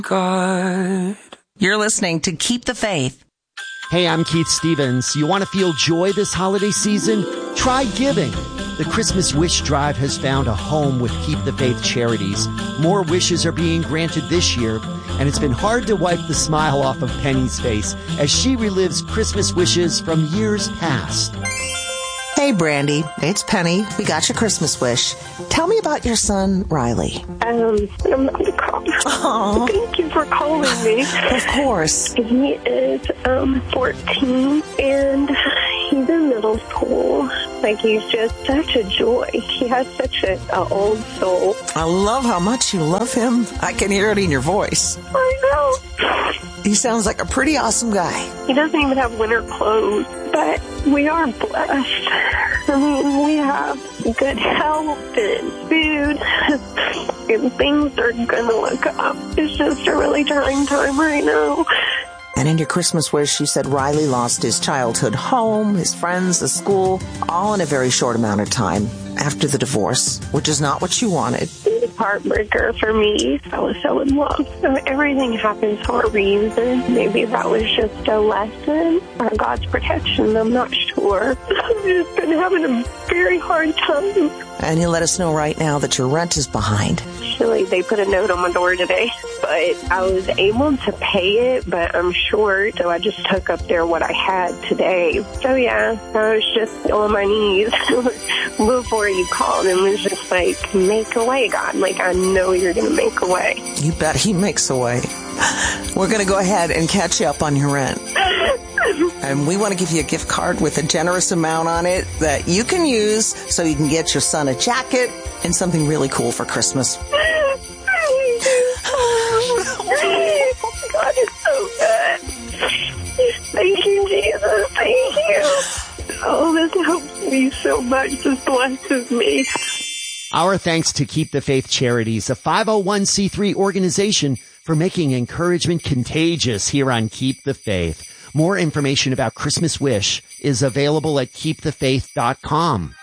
God. You're listening to Keep the Faith. Hey, I'm Keith Stevens. You want to feel joy this holiday season? Try giving. The Christmas Wish Drive has found a home with Keep the Faith charities. More wishes are being granted this year, and it's been hard to wipe the smile off of Penny's face as she relives Christmas wishes from years past. Hey, Brandy. It's Penny. We got your Christmas wish. Tell me about your son, Riley. I'm not going to call. Aww. Thank you for calling me. Of course. He is 14, and he's in middle school. Like, he's just such a joy. He has such an old soul. I love how much you love him. I can hear it in your voice. I know. He sounds like a pretty awesome guy. He doesn't even have winter clothes, but we are blessed. I mean, we have good health and food, and things are going to look up. It's just a really trying time right now. And in your Christmas wish, you said Riley lost his childhood home, his friends, the school, all in a very short amount of time after the divorce, which is not what you wanted. It's a heartbreaker for me. I was so in love. So everything happens for a reason. Maybe that was just a lesson or God's protection. I'm not sure. I've just been having a very hard time. And you let us know right now that your rent is behind. Actually, they put a note on my door today, but I was able to pay it, but I'm short, so I just took up there what I had today. So yeah, I was just on my knees before you called and was just like, make a way, God. Like, I know you're going to make a way. You bet he makes a way. We're going to go ahead and catch you up on your rent. And we want to give you a gift card with a generous amount on it that you can use so you can get your son a jacket and something really cool for Christmas. God is so good. Thank you, Jesus. Thank you. Oh, this helps me so much. This blesses me. Our thanks to Keep the Faith Charities, a 501c3 organization, for making encouragement contagious here on Keep the Faith. More information about Christmas Wish is available at keepthefaith.com.